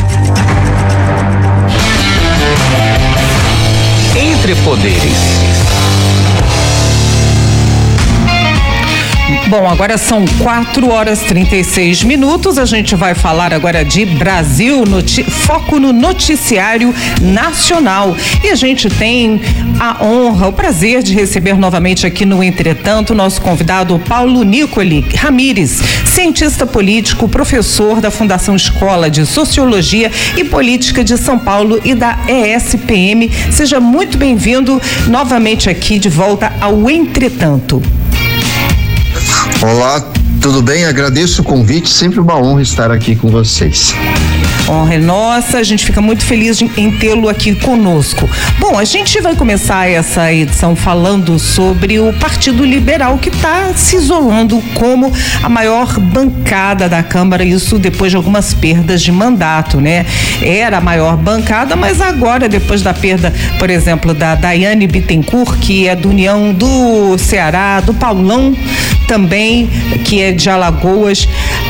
Entre Poderes. Bom, agora são quatro horas e trinta e seis minutos. A gente vai falar agora de Brasil, noti- foco no noticiário nacional. E a gente tem a honra, o prazer de receber novamente aqui no Entretanto o nosso convidado Paulo Nicoli Ramires, cientista político, professor da Fundação Escola de Sociologia e Política de São Paulo e da E S P M. Seja muito bem-vindo novamente aqui de volta ao Entretanto. Olá, Tudo bem? Agradeço o convite, sempre uma honra estar aqui com vocês. Honra é nossa, a gente fica muito feliz de, em tê-lo aqui conosco. Bom, a gente vai começar essa edição falando sobre o Partido Liberal, que está se isolando como a maior bancada da Câmara, isso depois de algumas perdas de mandato, né? Era a maior bancada, mas agora, depois da perda, por exemplo, da Daiane Bittencourt, que é do União do Ceará, do Paulão também, que é de Alagoas,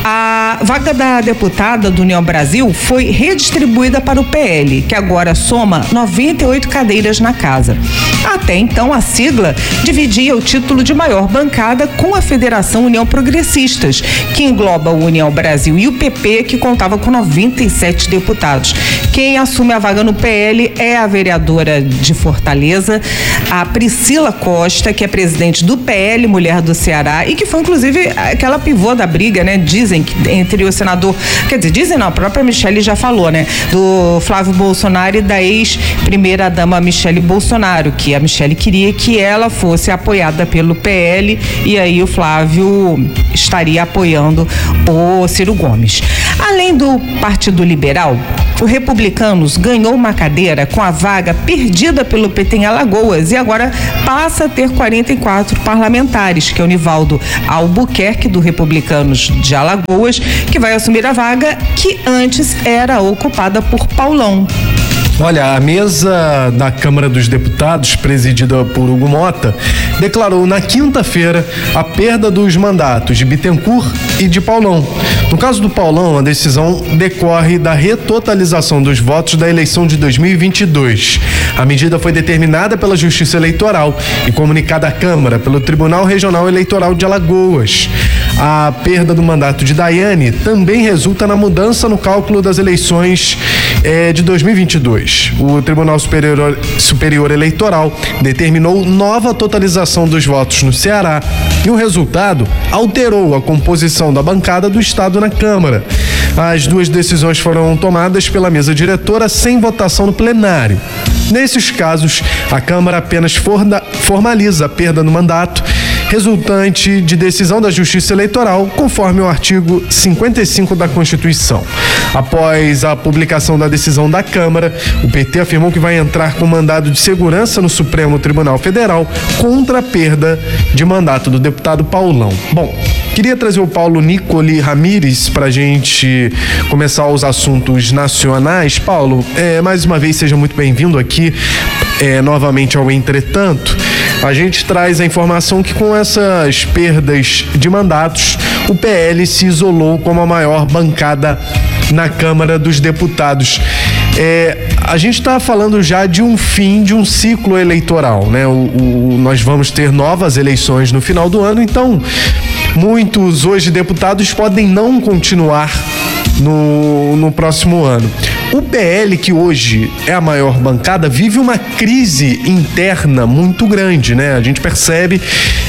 a vaga da deputada do União Brasil foi redistribuída para o P L, que agora soma noventa e oito cadeiras na casa. Até então, a sigla dividia o título de maior bancada com a Federação União Progressistas, que engloba o União Brasil e o P P, que contava com noventa e sete deputados. Quem assume a vaga no P L é a vereadora de Fortaleza, a Priscila Costa, que é presidente do P L, mulher do Ceará, e que foi, inclusive, aquela pivô da briga, né? Dizem que entre o senador, quer dizer, dizem não, a própria Michele já falou, né? Do Flávio Bolsonaro e da ex-primeira-dama Michele Bolsonaro, que a Michele queria que ela fosse apoiada pelo P L e aí o Flávio estaria apoiando o Ciro Gomes. Além do Partido Liberal, o Republicanos ganhou uma cadeira com a vaga perdida pelo P T em Alagoas e agora passa a ter quarenta e quatro parlamentares, que é o Nivaldo Albuquerque, do Republicanos de Alagoas, que vai assumir a vaga que antes era ocupada por Paulão. Olha, a mesa da Câmara dos Deputados, presidida por Hugo Mota, declarou na quinta-feira a perda dos mandatos de Bittencourt e de Paulão. No caso do Paulão, a decisão decorre da retotalização dos votos da eleição de dois mil e vinte e dois. A medida foi determinada pela Justiça Eleitoral e comunicada à Câmara pelo Tribunal Regional Eleitoral de Alagoas. A perda do mandato de Daiane também resulta na mudança no cálculo das eleições eh, de dois mil e vinte e dois. O Tribunal Superior, Superior Eleitoral determinou nova totalização dos votos no Ceará e o resultado alterou a composição da bancada do Estado na Câmara. As duas decisões foram tomadas pela mesa diretora sem votação no plenário. Nesses casos, a Câmara apenas forda, formaliza a perda do mandato resultante de decisão da Justiça Eleitoral, conforme o artigo cinquenta e cinco da Constituição. Após a publicação da decisão da Câmara, o P T afirmou que vai entrar com mandado de segurança no Supremo Tribunal Federal contra a perda de mandato do deputado Paulão. Bom, queria trazer o Paulo Nicoli Ramires para a gente começar os assuntos nacionais. Paulo, é, mais uma vez, seja muito bem-vindo aqui é, novamente ao Entretanto. A gente traz a informação que com essas perdas de mandatos, o P L se isolou como a maior bancada na Câmara dos Deputados. É, a gente está falando já de um fim de um ciclo eleitoral, né? O, o, nós vamos ter novas eleições no final do ano, então muitos hoje deputados podem não continuar no, no próximo ano. O P L, que hoje é a maior bancada, vive uma crise interna muito grande, né? A gente percebe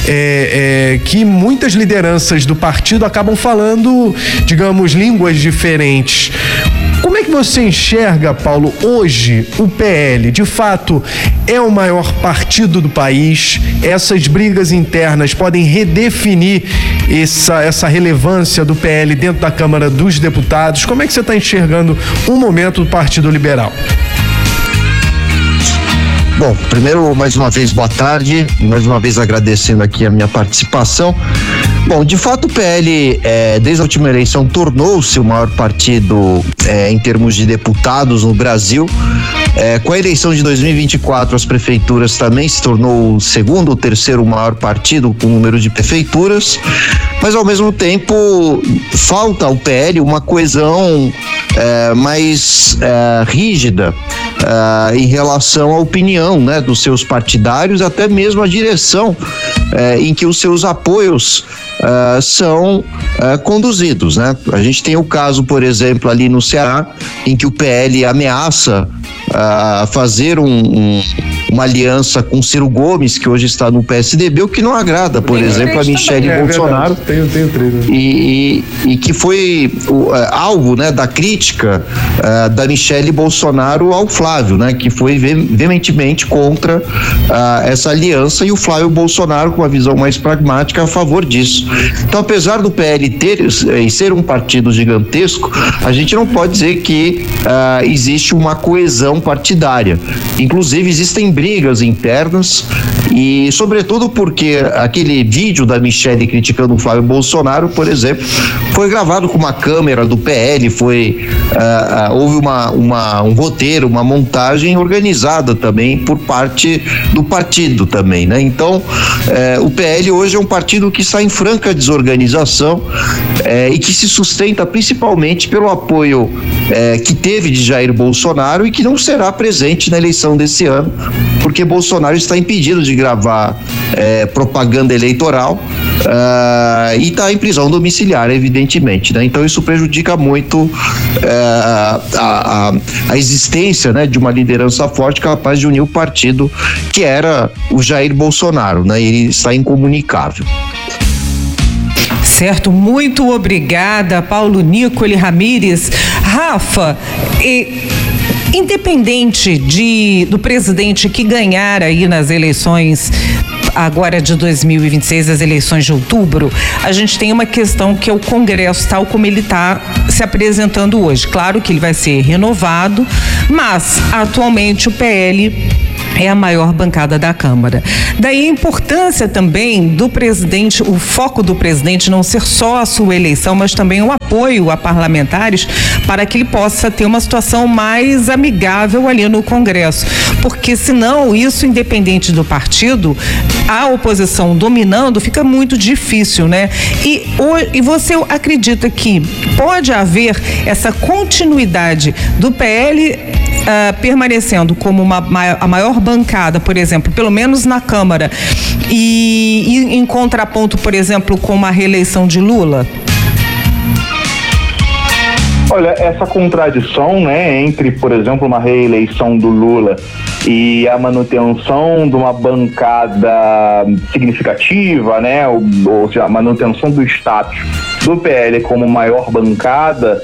é, é, que muitas lideranças do partido acabam falando, digamos, línguas diferentes. Como é que você enxerga, Paulo, hoje o P L? De fato, é o maior partido do país? Essas brigas internas podem redefinir essa, essa relevância do P L dentro da Câmara dos Deputados? Como é que você está enxergando o momento do Partido Liberal? Bom, primeiro, mais uma vez, boa tarde, mais uma vez agradecendo aqui a minha participação. Bom, de fato o P L, é, desde a última eleição, tornou-se o maior partido é, em termos de deputados no Brasil. É, com a eleição de dois mil e vinte e quatro, as prefeituras também se tornou o segundo ou terceiro maior partido com o número de prefeituras, mas ao mesmo tempo falta ao P L uma coesão é, mais é, rígida é, em relação à opinião, né, dos seus partidários, até mesmo a direção é, em que os seus apoios Uh, são uh, conduzidos, né? A gente tem o caso, por exemplo, ali no Ceará, em que o P L ameaça uh, fazer um, um, uma aliança com Ciro Gomes, que hoje está no P S D B, o que não agrada, por tem exemplo, a Michele é, Bolsonaro. Tem, tem o três, né? e, e, e que foi uh, alvo, né, da crítica uh, da Michele Bolsonaro ao Flávio, né, que foi veementemente contra uh, essa aliança, e o Flávio Bolsonaro com uma visão mais pragmática a favor disso. Então, apesar do P L ter e ser um partido gigantesco, a gente não pode dizer que uh, existe uma coesão partidária. Inclusive, existem brigas internas e, sobretudo, porque aquele vídeo da Michele criticando o Flávio Bolsonaro, por exemplo, foi gravado com uma câmera do P L, foi, uh, uh, houve uma, uma, um roteiro, uma montagem organizada também por parte do partido também, né? Então, uh, o P L hoje é um partido que está em franca desorganização uh, e que se sustenta principalmente pelo apoio uh, que teve de Jair Bolsonaro e que não será presente na eleição desse ano, porque Bolsonaro está impedido de gravar eh, propaganda eleitoral uh, e está em prisão domiciliar, evidentemente, né? Então isso prejudica muito uh, a, a, a existência, né, de uma liderança forte capaz de unir o partido, que era o Jair Bolsonaro, né? Ele está incomunicável. Certo, muito obrigada, Paulo Nicoli Ramírez. Rafa, e... independente de, do presidente que ganhar aí nas eleições agora de dois mil e vinte e seis, as eleições de outubro, a gente tem uma questão que é o Congresso tal como ele está se apresentando hoje. Claro que ele vai ser renovado, mas atualmente o P L é a maior bancada da Câmara. Daí a importância também do presidente, o foco do presidente não ser só a sua eleição, mas também o apoio a parlamentares para que ele possa ter uma situação mais amigável ali no Congresso. Porque senão, isso independente do partido, a oposição dominando fica muito difícil, né? E, e você acredita que pode haver essa continuidade do P L uh, permanecendo como uma, a maior bancada, por exemplo, pelo menos na Câmara, e, e em contraponto, por exemplo, com uma reeleição de Lula? Olha, essa contradição, né, entre, por exemplo, uma reeleição do Lula e a manutenção de uma bancada significativa, né, ou, ou seja, a manutenção do status do P L como maior bancada,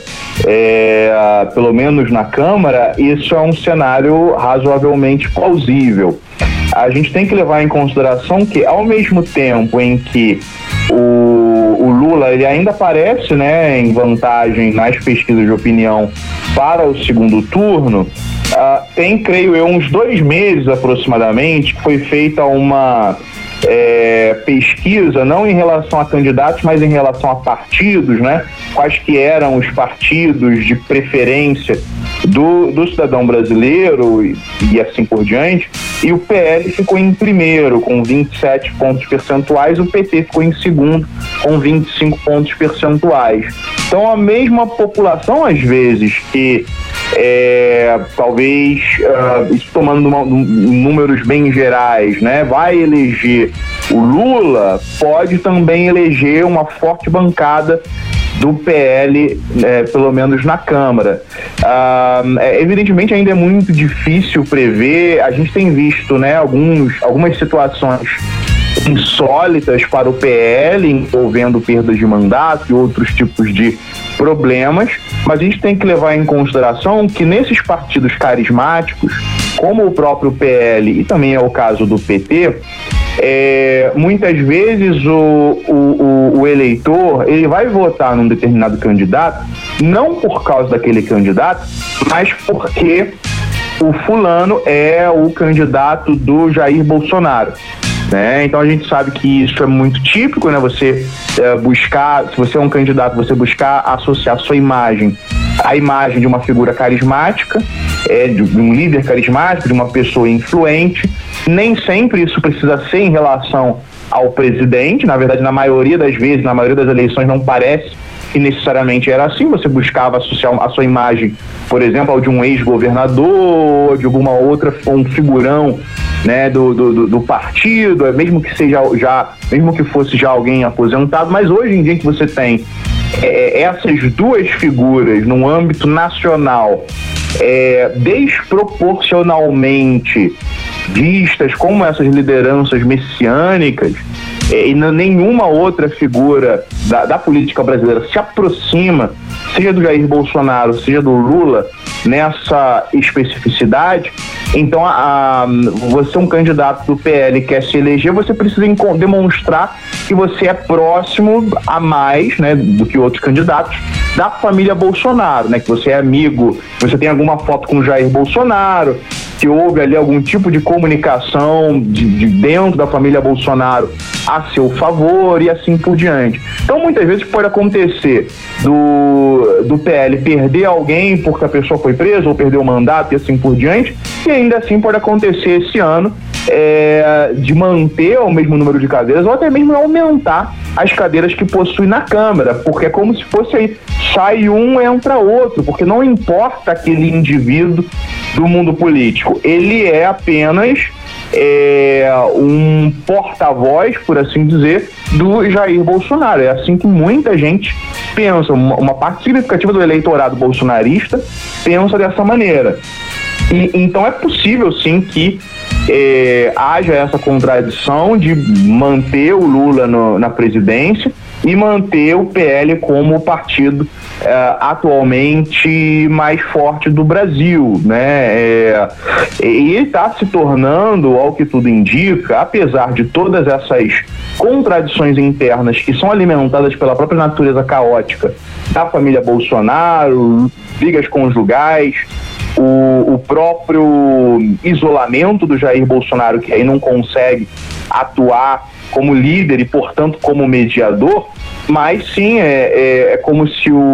é, pelo menos na Câmara, isso é um cenário razoavelmente plausível. A gente tem que levar em consideração que, ao mesmo tempo em que o, o Lula ele ainda aparece, né, em vantagem nas pesquisas de opinião para o segundo turno, uh, tem, creio eu, uns dois meses aproximadamente, que foi feita uma é, pesquisa, não em relação a candidatos, mas em relação a partidos, né? Quais que eram os partidos de preferência do, do cidadão brasileiro e, e assim por diante, e o P L ficou em primeiro com vinte e sete pontos percentuais, o P T ficou em segundo com vinte e cinco pontos percentuais. Então a mesma população, às vezes, que é, talvez, uh, isso tomando uma, um, números bem gerais, né, vai eleger o Lula, pode também eleger uma forte bancada do P L, é, pelo menos na Câmara. Ah, é, evidentemente ainda é muito difícil prever. A gente tem visto, né, alguns, algumas situações insólitas para o P L, envolvendo perdas de mandato e outros tipos de problemas, mas a gente tem que levar em consideração que nesses partidos carismáticos, como o próprio P L e também é o caso do P T, É, muitas vezes o, o, o eleitor ele vai votar num determinado candidato não por causa daquele candidato, mas porque o fulano é o candidato do Jair Bolsonaro, né? Então a gente sabe que isso é muito típico, né? Você é, buscar, se você é um candidato, você buscar associar sua imagem à imagem de uma figura carismática, é, de um líder carismático, de uma pessoa influente. Nem sempre isso precisa ser em relação ao presidente. Na verdade, na maioria das vezes, na maioria das eleições, não parece que necessariamente era assim. Você buscava associar a sua imagem, por exemplo, ao de um ex-governador, de alguma outra, um figurão, né, do, do, do partido, mesmo que seja já, mesmo que fosse já alguém aposentado. Mas hoje em dia que você tem é, essas duas figuras no âmbito nacional é, desproporcionalmente vistas como essas lideranças messiânicas, é, e nenhuma outra figura da, da política brasileira se aproxima, seja do Jair Bolsonaro, seja do Lula, nessa especificidade. Então, a, a, você é um candidato do P L que quer se eleger, você precisa demonstrar que você é próximo a mais, né, do que outros candidatos da família Bolsonaro, né, que você é amigo, você tem alguma foto com o Jair Bolsonaro, que houve ali algum tipo de comunicação de, de dentro da família Bolsonaro a seu favor e assim por diante. Então, muitas vezes pode acontecer do, do P L perder alguém porque a pessoa foi presa ou perdeu o mandato e assim por diante, e ainda assim pode acontecer esse ano é, de manter o mesmo número de cadeiras ou até mesmo aumentar as cadeiras que possui na Câmara, porque é como se fosse aí, sai um, entra outro, porque não importa aquele indivíduo do mundo político, ele é apenas é, um porta-voz, por assim dizer, do Jair Bolsonaro. É assim que muita gente pensa, uma, uma parte significativa do eleitorado bolsonarista pensa dessa maneira. E, então é possível sim que é, haja essa contradição de manter o Lula no, na presidência e manter o P L como o partido é, atualmente mais forte do Brasil, né? É, e ele está se tornando, ao que tudo indica, apesar de todas essas contradições internas que são alimentadas pela própria natureza caótica da família Bolsonaro, brigas conjugais, O, o próprio isolamento do Jair Bolsonaro, que aí não consegue atuar como líder e, portanto, como mediador, mas sim, é, é, é como se o